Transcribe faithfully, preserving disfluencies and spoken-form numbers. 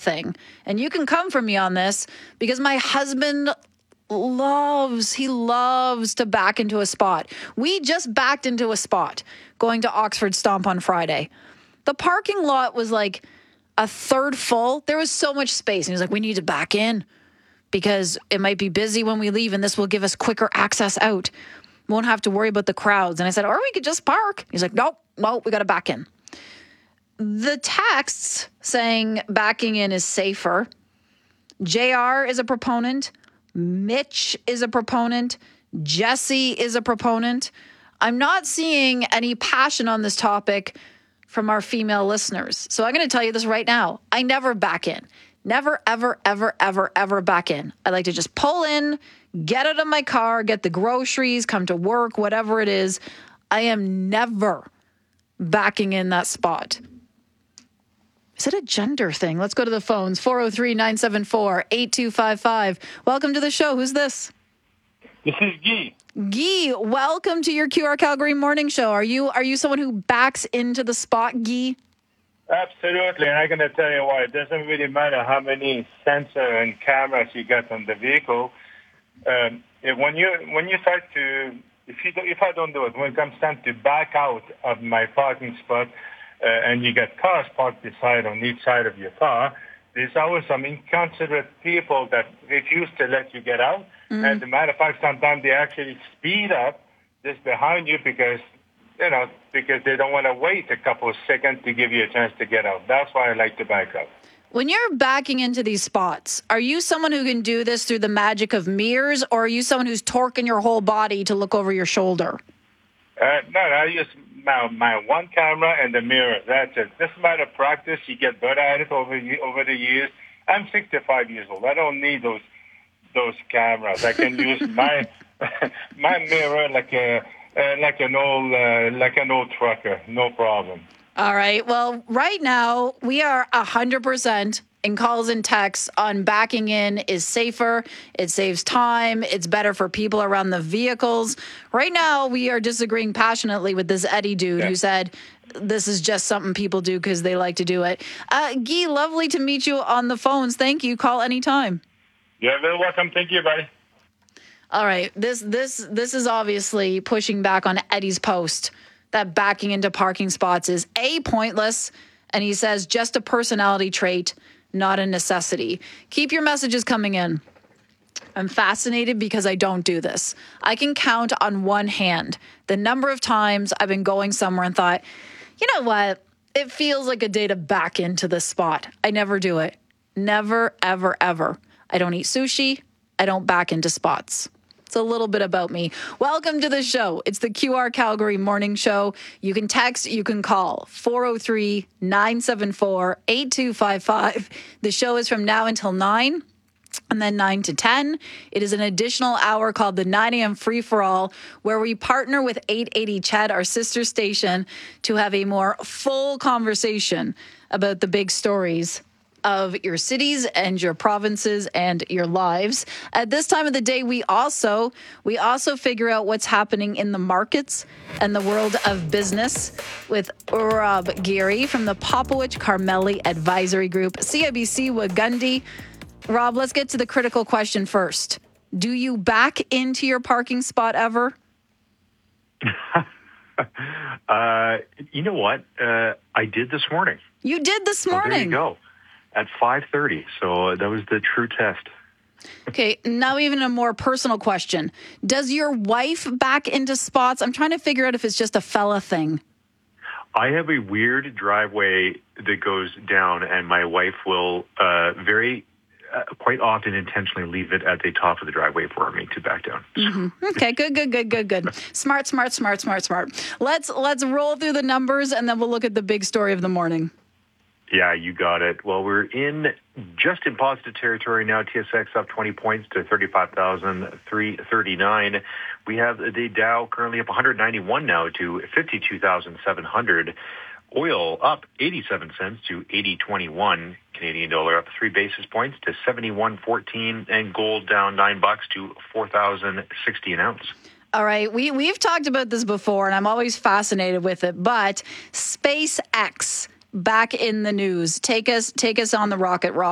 thing. And you can come for me on this because my husband loves, he loves to back into a spot. We just backed into a spot going to Oxford Stomp on Friday. The parking lot was like a third full. There was so much space. And he was like, we need to back in because it might be busy when we leave and this will give us quicker access out. Won't have to worry about the crowds. And I said, or we could just park. He's like, nope, nope, we got to back in. The texts saying backing in is safer. J R is a proponent. Mitch is a proponent. Jesse is a proponent. I'm not seeing any passion on this topic from our female listeners. So I'm going to tell you this right now. I never back in. Never, ever, ever, ever, ever back in. I like to just pull in, get out of my car, get the groceries, come to work, whatever it is. I am never backing in that spot. Is it a gender thing? Let's go to the phones. four oh three, nine seven four, eight two five five. Welcome to the show. Who's this? This is Guy. Guy, welcome to your Q R Calgary morning show. Are you are you someone who backs into the spot, Guy? Absolutely, and I'm going to tell you why. It doesn't really matter how many sensors and cameras you got on the vehicle. Um, if, when you when you start to, if you do, if I don't do it, when it comes time to back out of my parking spot, uh, and you got cars parked beside on each side of your car, there's always some inconsiderate people that refuse to let you get out. Mm-hmm. And as a matter of fact, sometimes they actually speed up just behind you because, you know, because they don't want to wait a couple of seconds to give you a chance to get out. That's why I like to back up. When you're backing into these spots, are you someone who can do this through the magic of mirrors, or are you someone who's torquing your whole body to look over your shoulder? Uh, no, no, I use my, my one camera and the mirror. That's it. This is a matter of practice. You get better at it over over the years. I'm sixty-five years old. I don't need those those cameras. I can use my my mirror like a uh, like an old uh, like an old trucker. No problem. All right. Well, right now we are a hundred percent in calls and texts on backing in is safer. It saves time. It's better for people around the vehicles. Right now, we are disagreeing passionately with this Eddie dude yeah. who said this is just something people do because they like to do it. Uh, Guy, lovely to meet you on the phones. Thank you. Call anytime. You're very welcome. Thank you, buddy. All right. This this this is obviously pushing back on Eddie's post that backing into parking spots is A, pointless, and he says just a personality trait, not a necessity. Keep your messages coming in. I'm fascinated because I don't do this. I can count on one hand the number of times I've been going somewhere and thought, you know what? It feels like a day to back into this spot. I never do it. Never, ever, ever. I don't eat sushi. I don't back into spots. It's a little bit about me. Welcome to the show. It's the Q R Calgary Morning Show. You can text, you can call four oh three, nine seven four, eight two five five. The show is from now until nine and then nine to ten. It is an additional hour called the nine a.m. Free for All, where we partner with eight eighty C H E D, our sister station, to have a more full conversation about the big stories of your cities and your provinces and your lives. At this time of the day, we also we also figure out what's happening in the markets and the world of business with Rob Geary from the Popowich Carmeli Advisory Group, C I B C Wagundi. Rob, let's get to the critical question first. Do you back into your parking spot ever? uh, you know what? Uh, I did this morning. You did this morning? Oh, there you go. At five thirty, so that was the true test. Okay, now even a more personal question. Does your wife back into spots? I'm trying to figure out if it's just a fella thing. I have a weird driveway that goes down, and my wife will uh, very, uh, quite often intentionally leave it at the top of the driveway for me to back down. Mm-hmm. Okay, good, good, good, good, good. Smart, smart, smart, smart, smart. Let's let's roll through the numbers, and then we'll look at the big story of the morning. Yeah, you got it. Well, we're in just in positive territory now. T S X up twenty points to thirty-five thousand three hundred thirty-nine. We have the Dow currently up one hundred ninety-one now to fifty-two thousand seven hundred. Oil up eighty-seven cents to eighty twenty-one. Canadian dollar up three basis points to seventy-one fourteen, and gold down nine bucks to four thousand sixty an ounce. All right, we we've talked about this before, and I'm always fascinated with it. But SpaceX back in the news. Take us take us on the rocket, Rob.